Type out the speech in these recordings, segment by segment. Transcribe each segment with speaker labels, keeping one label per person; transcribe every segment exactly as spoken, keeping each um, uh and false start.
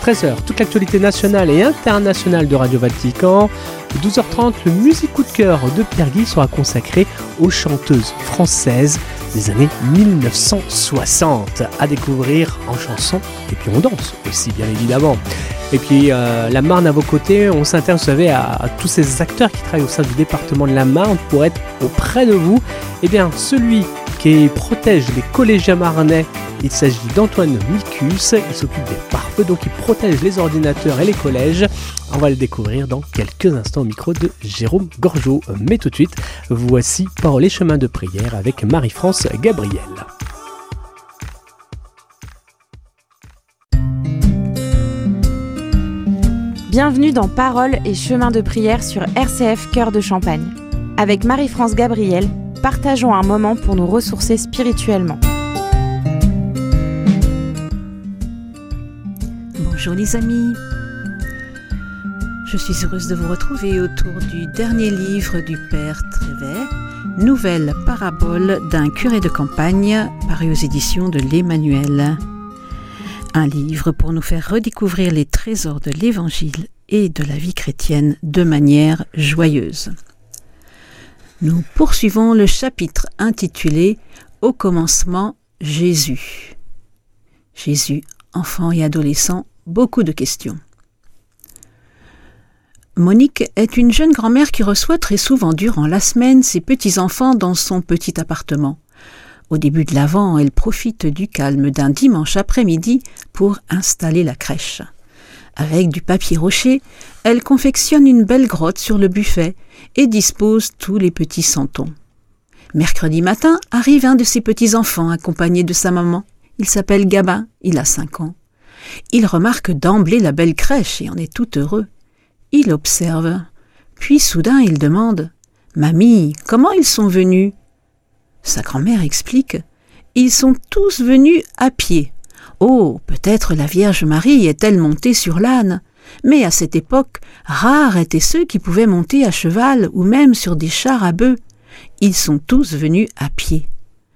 Speaker 1: treize heures, toute l'actualité nationale et internationale de Radio Vatican. douze heures trente, le Musique Coup de Cœur de Pierre Guy sera consacré aux chanteuses françaises des années mille neuf cent soixante à découvrir en chanson et puis on danse aussi bien évidemment. Et puis euh, la Marne à vos côtés, on s'intéresse vous savez, à, à tous ces acteurs qui travaillent au sein du département de la Marne pour être auprès de vous. Et bien celui qui protège les collégiens marnais, il s'agit d'Antoine Micus, il s'occupe des pare-feux, donc il protège les ordinateurs et les collèges. On va le découvrir dans quelques instants au micro de Jérôme Gorgeau. Mais tout de suite, voici Paroles et chemins de prière avec Marie-France Gabriel.
Speaker 2: Bienvenue dans Paroles et chemins de prière sur R C F Cœur de Champagne. Avec Marie-France Gabriel, partageons un moment pour nous ressourcer spirituellement.
Speaker 3: Bonjour les amis, je suis heureuse de vous retrouver autour du dernier livre du Père Trévet, Nouvelle parabole d'un curé de campagne, paru aux éditions de l'Emmanuel. Un livre pour nous faire redécouvrir les trésors de l'Évangile et de la vie chrétienne de manière joyeuse. Nous poursuivons le chapitre intitulé « Au commencement, Jésus ». Jésus, enfant et adolescent, beaucoup de questions. Monique est une jeune grand-mère qui reçoit très souvent durant la semaine ses petits-enfants dans son petit appartement. Au début de l'Avent, elle profite du calme d'un dimanche après-midi pour installer la crèche. Avec du papier rocher, elle confectionne une belle grotte sur le buffet et dispose tous les petits santons. Mercredi matin, arrive un de ses petits-enfants accompagné de sa maman. Il s'appelle Gabin, il a cinq ans. Il remarque d'emblée la belle crèche et en est tout heureux. Il observe, puis soudain il demande « Mamie, comment ils sont venus ?» Sa grand-mère explique « Ils sont tous venus à pied. Oh, peut-être la Vierge Marie est-elle montée sur l'âne, mais à cette époque, rares étaient ceux qui pouvaient monter à cheval ou même sur des chars à bœufs. Ils sont tous venus à pied. »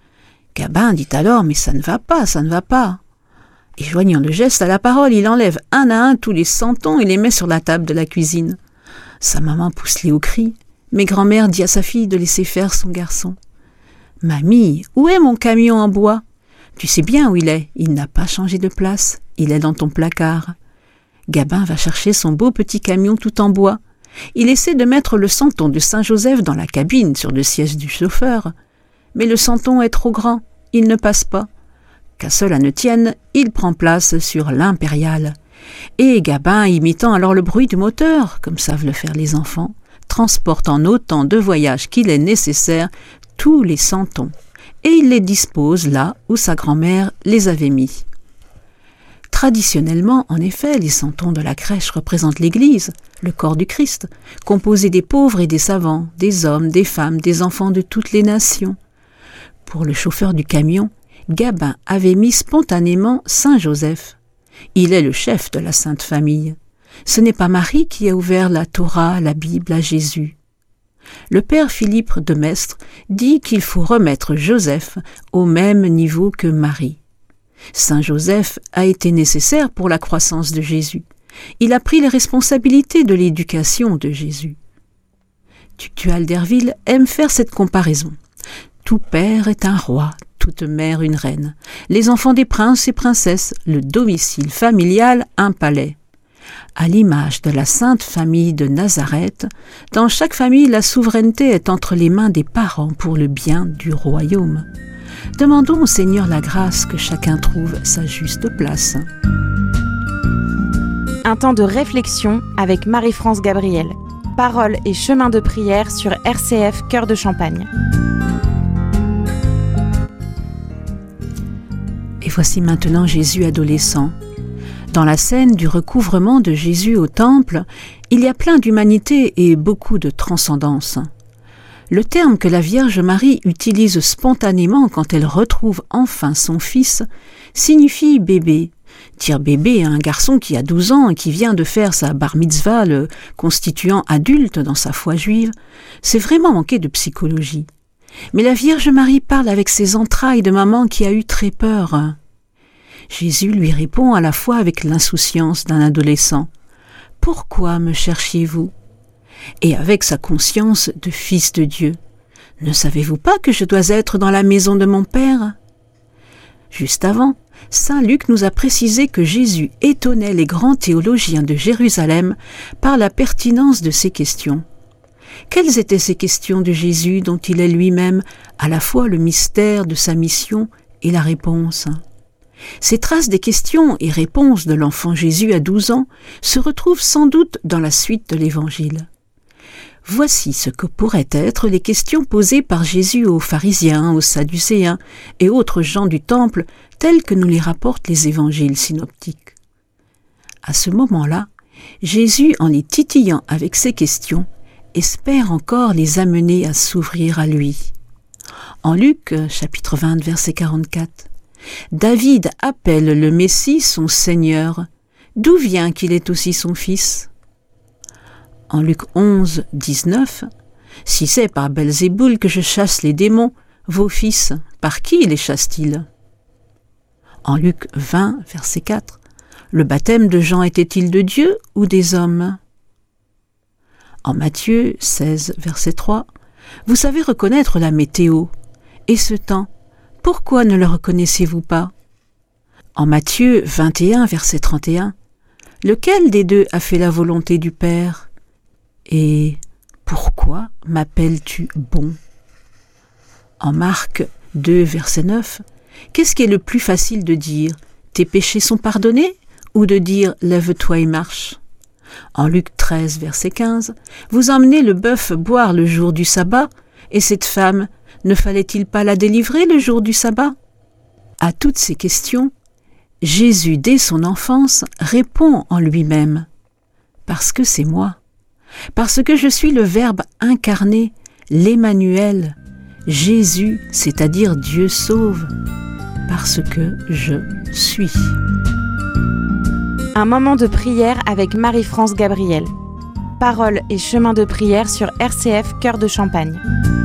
Speaker 3: Gabin dit alors « Mais ça ne va pas, ça ne va pas. » Et joignant le geste à la parole, il enlève un à un tous les santons et les met sur la table de la cuisine. Sa maman pousse les hauts cris, mais grand-mère dit à sa fille de laisser faire son garçon. « Mamie, où est mon camion en bois ? Tu sais bien où il est, il n'a pas changé de place, il est dans ton placard. » Gabin va chercher son beau petit camion tout en bois. Il essaie de mettre le santon de Saint-Joseph dans la cabine sur le siège du chauffeur. Mais le santon est trop grand, il ne passe pas. Qu'à cela ne tienne, il prend place sur l'impériale. Et Gabin, imitant alors le bruit du moteur, comme savent le faire les enfants, transporte en autant de voyages qu'il est nécessaire tous les santons, et il les dispose là où sa grand-mère les avait mis. Traditionnellement, en effet, les santons de la crèche représentent l'Église, le corps du Christ, composé des pauvres et des savants, des hommes, des femmes, des enfants de toutes les nations. Pour le chauffeur du camion, Gabin avait mis spontanément Saint Joseph. Il est le chef de la Sainte Famille. Ce n'est pas Marie qui a ouvert la Torah, la Bible à Jésus. Le père Philippe de Maistre dit qu'il faut remettre Joseph au même niveau que Marie. Saint Joseph a été nécessaire pour la croissance de Jésus. Il a pris les responsabilités de l'éducation de Jésus. Tuctual d'Herville aime faire cette comparaison. Tout père est un roi, toute mère une reine. Les enfants des princes et princesses, le domicile familial un palais. À l'image de la Sainte Famille de Nazareth, dans chaque famille, la souveraineté est entre les mains des parents pour le bien du royaume. Demandons au Seigneur la grâce que chacun trouve sa juste place.
Speaker 2: Un temps de réflexion avec Marie-France Gabriel. Paroles et chemins de prière sur R C F Cœur de Champagne.
Speaker 3: Et voici maintenant Jésus adolescent. Dans la scène du recouvrement de Jésus au temple, il y a plein d'humanité et beaucoup de transcendance. Le terme que la Vierge Marie utilise spontanément quand elle retrouve enfin son fils signifie bébé. Dire bébé à un garçon qui a douze ans et qui vient de faire sa bar mitzvah, le constituant adulte dans sa foi juive, c'est vraiment manquer de psychologie. Mais la Vierge Marie parle avec ses entrailles de maman qui a eu très peur. Jésus lui répond à la fois avec l'insouciance d'un adolescent. « Pourquoi me cherchiez-vous » et avec sa conscience de fils de Dieu. « Ne savez-vous pas que je dois être dans la maison de mon Père » Juste avant, saint Luc nous a précisé que Jésus étonnait les grands théologiens de Jérusalem par la pertinence de ses questions. Quelles étaient ces questions de Jésus dont il est lui-même à la fois le mystère de sa mission et la réponse ? Ces traces des questions et réponses de l'enfant Jésus à douze ans se retrouvent sans doute dans la suite de l'Évangile. Voici ce que pourraient être les questions posées par Jésus aux pharisiens, aux sadducéens et autres gens du temple, telles que nous les rapportent les évangiles synoptiques. À ce moment-là, Jésus, en les titillant avec ces questions, espère encore les amener à s'ouvrir à lui. En Luc, chapitre vingt, verset quarante-quatre, « David appelle le Messie son Seigneur. D'où vient qu'il est aussi son fils ?» En Luc onze, dix-neuf, « Si c'est par Belzéboul que je chasse les démons, vos fils, par qui les chassent-ils » En Luc vingt, verset quatre, « Le baptême de Jean était-il de Dieu ou des hommes » En Matthieu seize, verset trois, « Vous savez reconnaître la météo, et ce temps, pourquoi ne le reconnaissez-vous pas » En Matthieu vingt et un, verset trente et un, « Lequel des deux a fait la volonté du Père » et « Pourquoi m'appelles-tu bon » En Marc deux, verset neuf, « Qu'est-ce qui est le plus facile de dire ? Tes péchés sont pardonnés » ou de dire « Lève-toi et marche » En Luc treize, verset quinze, « Vous emmenez le bœuf boire le jour du sabbat, et cette femme, ne fallait-il pas la délivrer le jour du sabbat » À toutes ces questions, Jésus, dès son enfance, répond en lui-même « Parce que c'est moi, parce que je suis le Verbe incarné, l'Emmanuel, Jésus, c'est-à-dire Dieu sauve, parce que je suis. »
Speaker 2: Un moment de prière avec Marie-France Gabriel. Paroles et chemin de prière sur R C F Cœur de Champagne.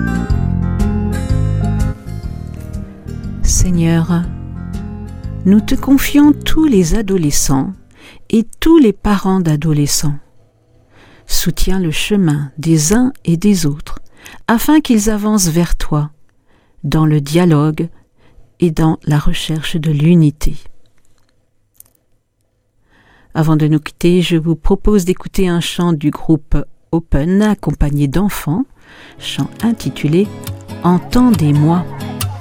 Speaker 3: Seigneur, nous te confions tous les adolescents et tous les parents d'adolescents. Soutiens le chemin des uns et des autres, afin qu'ils avancent vers toi, dans le dialogue et dans la recherche de l'unité. Avant de nous quitter, je vous propose d'écouter un chant du groupe Open accompagné d'enfants, chant intitulé « Entendez-moi ».